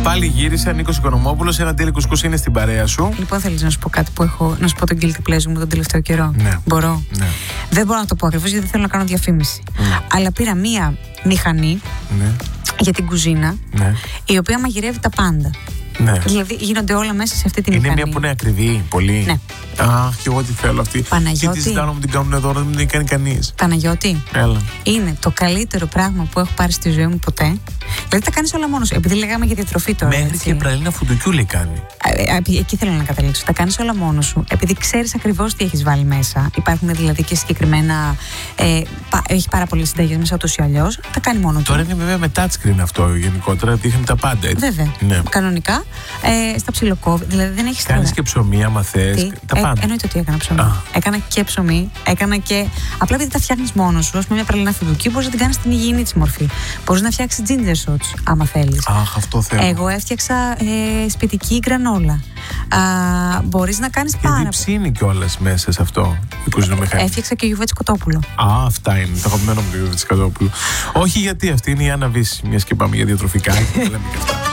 Πάλι γύρισε, Νίκος Οικονομόπουλος. Ένα τέλειο κουσκούς είναι στην παρέα σου. Λοιπόν, θέλεις να σου πω κάτι που έχω, να σου πω τον guilty pleasure μου τον τελευταίο καιρό? Ναι. Μπορώ? Ναι. Δεν μπορώ να το πω ακριβώς γιατί δεν θέλω να κάνω διαφήμιση. Ναι. Αλλά πήρα μία μηχανή Ναι. για την κουζίνα, Ναι. η οποία μαγειρεύει τα πάντα. Ναι. Δηλαδή γίνονται όλα μέσα σε αυτή τη Είναι μηχανή. μια που είναι ακριβή, πολύ. Ναι. Αχ, και εγώ τι θέλω αυτή. Παναγιώτη. Και τη ζητάω να μου την κάνουν εδώ, δεν την κάνει κανείς. Παναγιώτη, Έλα. είναι το καλύτερο πράγμα που έχω πάρει στη ζωή μου ποτέ. Δηλαδή τα κάνεις όλα μόνος σου. Επειδή λέγαμε για διατροφή τώρα. Μέχρι έτσι. και πραλίνα φουντουκιούλη κάνει. Εκεί θέλω να καταλήξω. Τα κάνεις όλα μόνος σου. Επειδή ξέρεις ακριβώς τι έχεις βάλει μέσα. Υπάρχουν δηλαδή και συγκεκριμένα. Έχει πάρα πολλές συνταγές μέσα ούτως ή αλλιώς. Τα κάνει μόνο του. Τώρα είναι βέβαια με touchscreen αυτό γενικότερα, δείχνει τα πάντα. Έτσι. Βέβαια. Ναι. Κανονικά. Στα ψιλοκόβη. Δηλαδή δεν έχεις Κάνεις τώρα. και ψωμί, άμα θες. Τα πάντα. Εννοείται ότι έκανα ψωμί. Έκανα και ψωμί. Έκανα και. Απλά επειδή τα φτιάχνεις μόνος σου, ας πούμε μια πραλίνα φουντουκί, μπορείς να την κάνεις στην υγιεινή της μορφή. Μπορείς να φτιάξεις ginger shots, άμα θέλεις. Αχ, αυτό θέλω. Εγώ έφτιαξα σπιτική γκρανόλα. Μπορείς να κάνεις πάρα Γιατί ψήνει κιόλας μέσα σε αυτό η κουζινομηχανή. Έφτιαξα και γιουβέτσι κοτόπουλο. Αυτά είναι. Τα αγαπημένα μου γιουβέτσι κοτόπουλο. Όχι γιατί αυτή είναι η Άννα Βύση, μιας και πάμε για διατροφικά. Και λέμε και αυτά.